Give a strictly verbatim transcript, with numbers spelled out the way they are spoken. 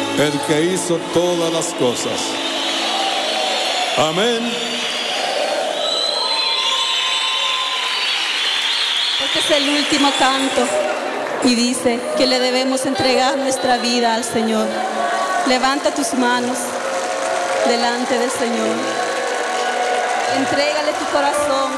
el que hizo todas las cosas. Amén. Este es el último canto y dice que le debemos entregar nuestra vida al Señor. Levanta tus manos delante del Señor. Entrégale tu corazón.